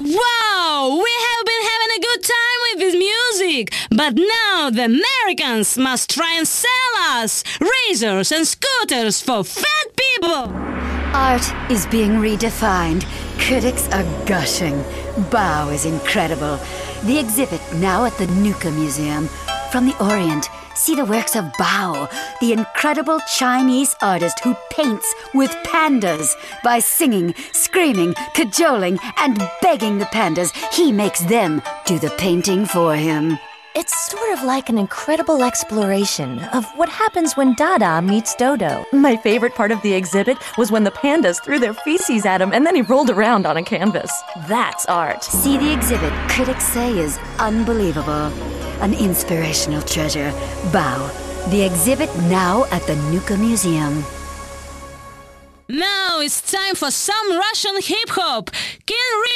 Wow, we have been having a good time with this music, but now the Americans must try and sell us razors and scooters for fat people. Art is being redefined. Critics are gushing. Bao is incredible. The exhibit now at the Nuka Museum. From the Orient, see the works of Bao, the incredible Chinese artist who paints with pandas. By singing, screaming, cajoling, and begging the pandas, he makes them do the painting for him. It's sort of like an incredible exploration of what happens when Dada meets Dodo. My favorite part of the exhibit was when the pandas threw their feces at him and then he rolled around on a canvas. That's art. See the exhibit critics say is unbelievable. An inspirational treasure. Bao. The exhibit now at the Nuka Museum. Now it's time for some Russian hip-hop.